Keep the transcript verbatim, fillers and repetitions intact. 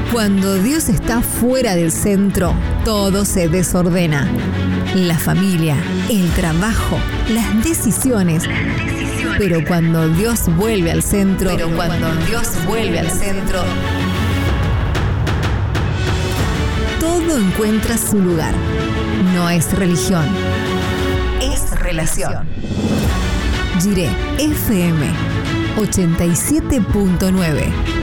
Cuando Dios está fuera del centro, todo se desordena. La familia, el trabajo, las decisiones. Las decisiones. Pero cuando Dios vuelve al centro, pero cuando Dios vuelve al centro, todo encuentra su lugar. No es religión, es relación. Jiré F M ochenta y siete punto nueve.